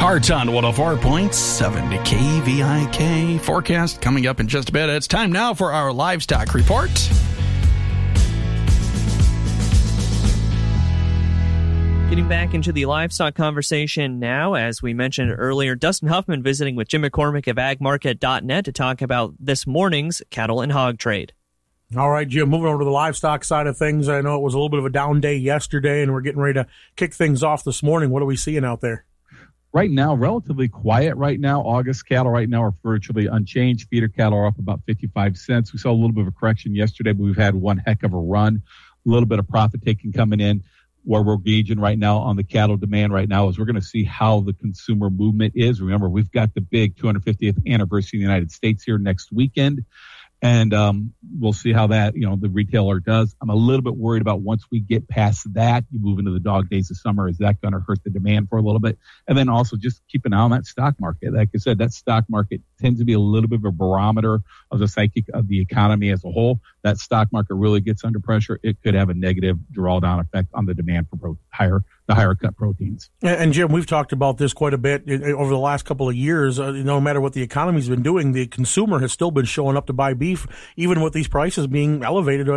Hearts on 104.7 KVIK. Forecast coming up in just a bit. It's time now for our livestock report. Getting back into the livestock conversation now, as we mentioned earlier, Dustin Huffman visiting with Jim McCormick of agmarket.net to talk about this morning's cattle and hog trade. All right, Jim, moving over to the livestock side of things. I know it was a little bit of a down day yesterday, and we're getting ready to kick things off this morning. What are we seeing out there? Right now, relatively quiet right now. August cattle right now are virtually unchanged. Feeder cattle are up about 55 cents. We saw a little bit of a correction yesterday, but we've had one heck of a run. A little bit of profit taking coming in. Where we're gauging right now on the cattle demand right now is we're going to see how the consumer movement is. Remember, we've got the big 250th anniversary of the United States here next weekend. And we'll see how that, the retailer does. I'm a little bit worried about once we get past that, you move into the dog days of summer, is that going to hurt the demand for a little bit? And then also just keep an eye on that stock market. Like I said, that stock market tends to be a little bit of a barometer of the psyche of the economy as a whole. That stock market really gets under pressure. It could have a negative drawdown effect on the demand for the higher cut proteins. And Jim, we've talked about this quite a bit over the last couple of years. No matter what the economy's been doing, the consumer has still been showing up to buy beef, even with these prices being elevated